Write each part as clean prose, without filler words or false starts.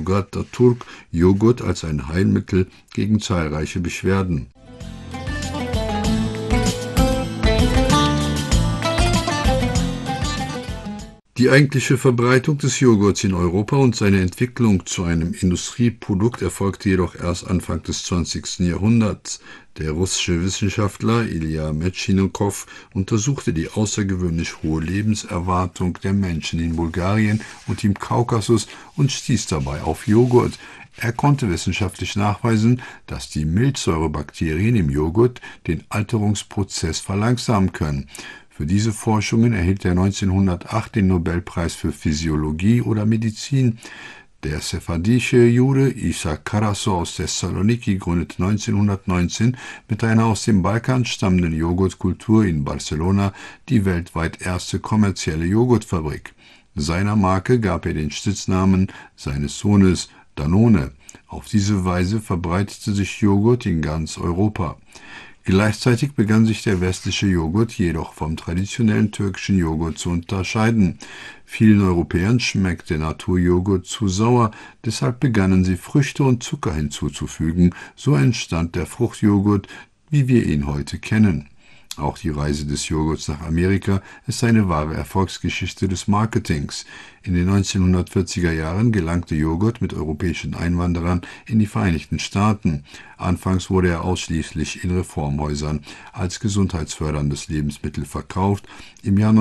Yogurt Turk Joghurt als ein Heilmittel gegen zahlreiche Beschwerden. Die eigentliche Verbreitung des Joghurts in Europa und seine Entwicklung zu einem Industrieprodukt erfolgte jedoch erst Anfang des 20. Jahrhunderts. Der russische Wissenschaftler Ilja Metschnikow untersuchte die außergewöhnlich hohe Lebenserwartung der Menschen in Bulgarien und im Kaukasus und stieß dabei auf Joghurt. Er konnte wissenschaftlich nachweisen, dass die Milchsäurebakterien im Joghurt den Alterungsprozess verlangsamen können. Für diese Forschungen erhielt er 1908 den Nobelpreis für Physiologie oder Medizin. Der sephardische Jude Isa Karaso aus Thessaloniki gründete 1919 mit einer aus dem Balkan stammenden Joghurtkultur in Barcelona die weltweit erste kommerzielle Joghurtfabrik. Seiner Marke gab er den Spitznamen seines Sohnes Danone. Auf diese Weise verbreitete sich Joghurt in ganz Europa. Gleichzeitig begann sich der westliche Joghurt jedoch vom traditionellen türkischen Joghurt zu unterscheiden. Vielen Europäern schmeckt der Naturjoghurt zu sauer, deshalb begannen sie Früchte und Zucker hinzuzufügen. So entstand der Fruchtjoghurt, wie wir ihn heute kennen. Auch die Reise des Joghurts nach Amerika ist eine wahre Erfolgsgeschichte des Marketings. In den 1940er Jahren gelangte Joghurt mit europäischen Einwanderern in die Vereinigten Staaten. Anfangs wurde er ausschließlich in Reformhäusern als gesundheitsförderndes Lebensmittel verkauft. Im Jahr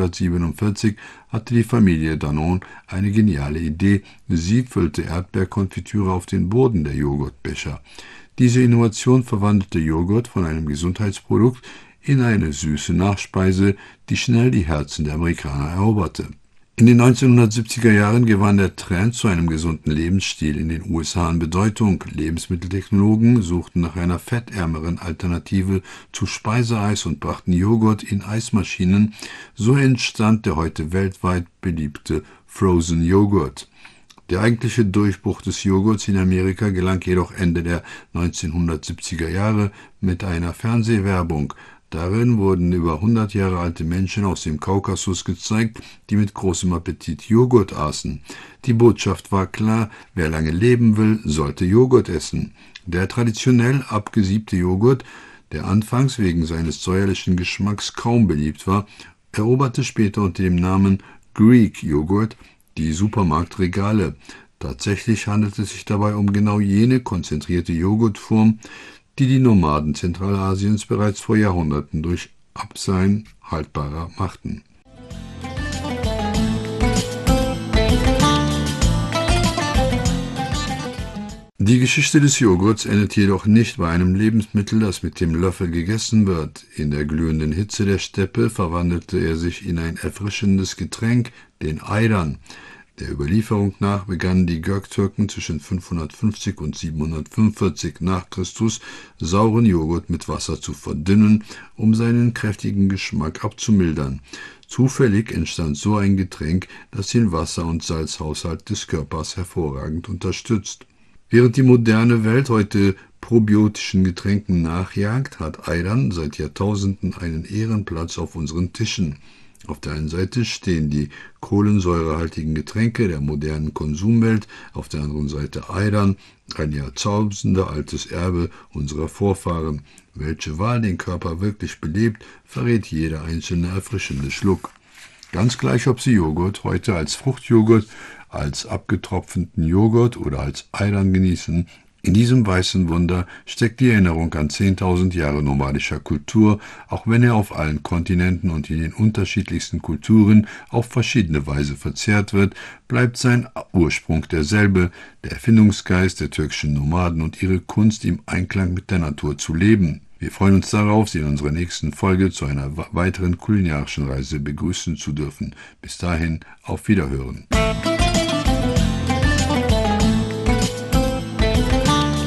1947 hatte die Familie Danone eine geniale Idee. Sie füllte Erdbeerkonfitüre auf den Boden der Joghurtbecher. Diese Innovation verwandelte Joghurt von einem Gesundheitsprodukt in eine süße Nachspeise, die schnell die Herzen der Amerikaner eroberte. In den 1970er Jahren gewann der Trend zu einem gesunden Lebensstil in den USA an Bedeutung. Lebensmitteltechnologen suchten nach einer fettärmeren Alternative zu Speiseeis und brachten Joghurt in Eismaschinen. So entstand der heute weltweit beliebte Frozen Joghurt. Der eigentliche Durchbruch des Joghurts in Amerika gelang jedoch Ende der 1970er Jahre mit einer Fernsehwerbung. Darin wurden über 100 Jahre alte Menschen aus dem Kaukasus gezeigt, die mit großem Appetit Joghurt aßen. Die Botschaft war klar: Wer lange leben will, sollte Joghurt essen. Der traditionell abgesiebte Joghurt, der anfangs wegen seines säuerlichen Geschmacks kaum beliebt war, eroberte später unter dem Namen Greek Joghurt die Supermarktregale. Tatsächlich handelt es sich dabei um genau jene konzentrierte Joghurtform, die die Nomaden Zentralasiens bereits vor Jahrhunderten durch Abseien haltbarer machten. Die Geschichte des Joghurts endet jedoch nicht bei einem Lebensmittel, das mit dem Löffel gegessen wird. In der glühenden Hitze der Steppe verwandelte er sich in ein erfrischendes Getränk, den Ayran. Der Überlieferung nach begannen die Göktürken zwischen 550 und 745 nach Christus sauren Joghurt mit Wasser zu verdünnen, um seinen kräftigen Geschmack abzumildern. Zufällig entstand so ein Getränk, das den Wasser- und Salzhaushalt des Körpers hervorragend unterstützt. Während die moderne Welt heute probiotischen Getränken nachjagt, hat Ayran seit Jahrtausenden einen Ehrenplatz auf unseren Tischen. Auf der einen Seite stehen die kohlensäurehaltigen Getränke der modernen Konsumwelt, auf der anderen Seite Ayran, ein jahrtausendealtes Erbe unserer Vorfahren. Welche Wahl den Körper wirklich belebt, verrät jeder einzelne erfrischende Schluck. Ganz gleich, ob Sie Joghurt heute als Fruchtjoghurt, als abgetropfenen Joghurt oder als Ayran genießen, in diesem weißen Wunder steckt die Erinnerung an 10.000 Jahre nomadischer Kultur, auch wenn er auf allen Kontinenten und in den unterschiedlichsten Kulturen auf verschiedene Weise verzehrt wird, bleibt sein Ursprung derselbe, der Erfindungsgeist der türkischen Nomaden und ihre Kunst, im Einklang mit der Natur zu leben. Wir freuen uns darauf, Sie in unserer nächsten Folge zu einer weiteren kulinarischen Reise begrüßen zu dürfen. Bis dahin, auf Wiederhören.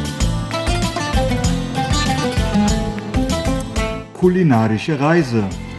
Kulinarische Reise